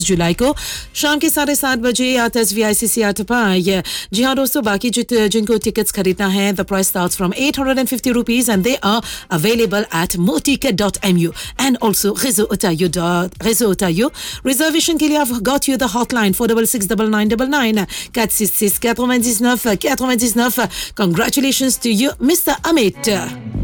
जुलाई को शाम के 7:30 बजे at SVICC Attapai. जी हाँ दोस्तों, बाकी जिनको टिकट्स खरीदना है, the price starts from 850 rupees and they are available at moticket.mu and also Réseau Otayo. Reservation के लिए I've got you the hotline 4669999 466 99 99. Congratulations to you, Mr. Amit.